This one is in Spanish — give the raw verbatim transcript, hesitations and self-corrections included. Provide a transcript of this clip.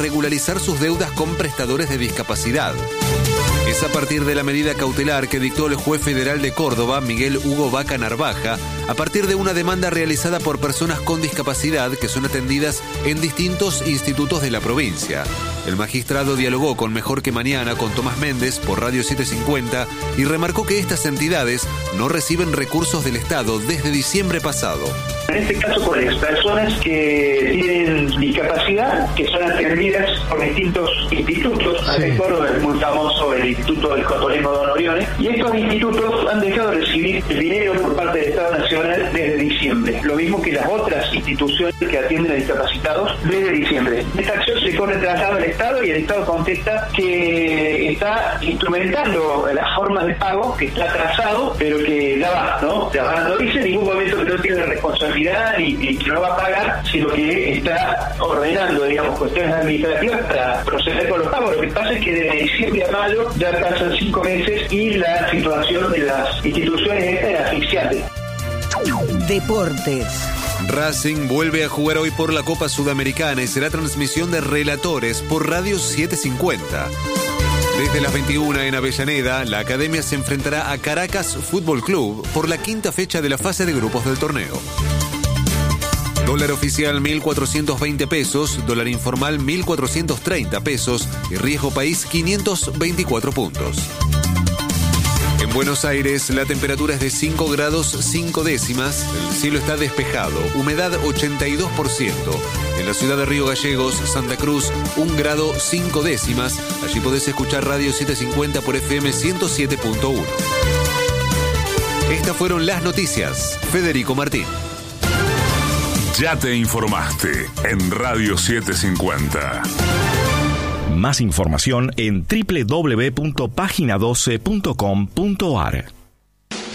regularizar sus deudas con prestadores de discapacidad. Es a partir de la medida cautelar que dictó el juez federal de Córdoba, Miguel Hugo Vaca Narvaja, a partir de una demanda realizada por personas con discapacidad que son atendidas en distintos institutos de la provincia. El magistrado dialogó con Mejor que Mañana con Tomás Méndez por Radio setecientos cincuenta y remarcó que estas entidades no reciben recursos del Estado desde diciembre pasado. En este caso, con las personas que tienen discapacidad, que son atendidas por distintos institutos, sí. En Córdoba es muy famoso el Instituto del Cotonemo Don Orione, y estos institutos han dejado de recibir el dinero por parte del Estado Nacional desde diciembre, lo mismo que las otras instituciones que atienden a discapacitados desde diciembre. Esta acción se corre traslado al Estado y el Estado contesta que está instrumentando las formas de pago, que está atrasado, pero que ya va, ¿no? Ya va, no dice en ningún momento que no tiene responsabilidad y, y que no va a pagar, sino que está ordenando, digamos, cuestiones administrativas para proceder con los pagos. Lo que pasa es que desde diciembre a mayo ya pasan cinco meses y la situación de las instituciones es asfixiante. Deportes. Racing vuelve a jugar hoy por la Copa Sudamericana y será transmisión de relatores por Radio setecientos cincuenta. Desde las veintiuna en Avellaneda, la academia se enfrentará a Caracas Fútbol Club por la quinta fecha de la fase de grupos del torneo. Dólar oficial mil cuatrocientos veinte pesos, dólar informal mil cuatrocientos treinta pesos y riesgo país quinientos veinticuatro puntos. En Buenos Aires la temperatura es de cinco grados cinco décimas, el cielo está despejado, humedad ochenta y dos por ciento. En la ciudad de Río Gallegos, Santa Cruz, un grado cinco décimas. Allí podés escuchar Radio setecientos cincuenta por F M ciento siete punto uno. Estas fueron las noticias. Federico Martín. Ya te informaste en Radio setecientos cincuenta. Más información en doble u doble u doble u punto página doce punto com punto a r.